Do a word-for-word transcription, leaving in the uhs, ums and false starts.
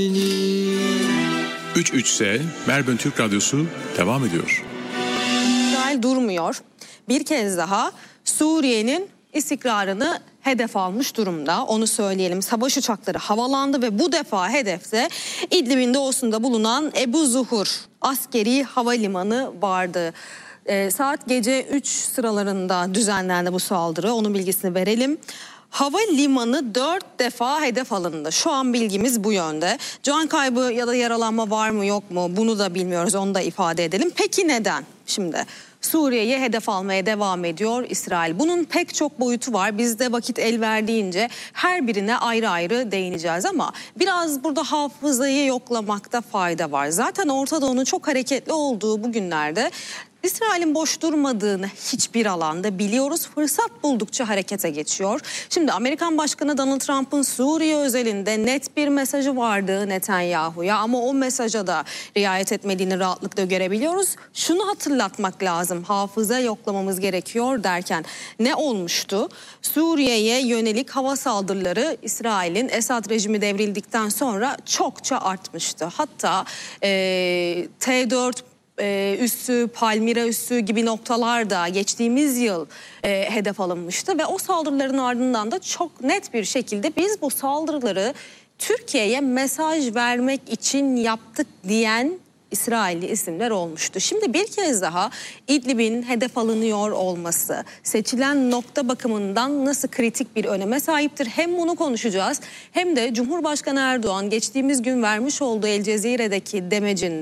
üç üç S Melbourne Türk Radyosu devam ediyor. İsrail durmuyor. Bir kez daha Suriye'nin istikrarını hedef almış durumda. Onu söyleyelim. Savaş uçakları havalandı ve bu defa hedefte İdlib'in doğusunda bulunan Ebu Zuhur askeri havalimanı vardı. E, saat gece üç sıralarında düzenlendi bu saldırı. Onun bilgisini verelim. Havalimanı dört defa hedef alındı. Şu an bilgimiz bu yönde. Can kaybı ya da yaralanma var mı yok mu bunu da bilmiyoruz, onu da ifade edelim. Peki neden? Şimdi Suriye'ye hedef almaya devam ediyor İsrail. Bunun pek çok boyutu var. Biz de vakit el verdiğince her birine ayrı ayrı değineceğiz ama biraz burada hafızayı yoklamakta fayda var. Zaten Orta Doğu'nun çok hareketli olduğu bu günlerde İsrail'in boş durmadığını hiçbir alanda biliyoruz. Fırsat buldukça harekete geçiyor. Şimdi Amerikan Başkanı Donald Trump'ın Suriye özelinde net bir mesajı vardı Netanyahu'ya ama o mesaja da riayet etmediğini rahatlıkla görebiliyoruz. Şunu hatırlatmak lazım, hafıza yoklamamız gerekiyor derken ne olmuştu? Suriye'ye yönelik hava saldırıları İsrail'in Esad rejimi devrildikten sonra çokça artmıştı. Hatta e, T dört Ee, üssü, Palmira üssü gibi noktalarda geçtiğimiz yıl e, hedef alınmıştı ve o saldırıların ardından da çok net bir şekilde biz bu saldırıları Türkiye'ye mesaj vermek için yaptık diyen İsrailli isimler olmuştu. Şimdi bir kez daha İdlib'in hedef alınıyor olması seçilen nokta bakımından nasıl kritik bir öneme sahiptir? Hem bunu konuşacağız hem de Cumhurbaşkanı Erdoğan geçtiğimiz gün vermiş olduğu El Cezire'deki demecinde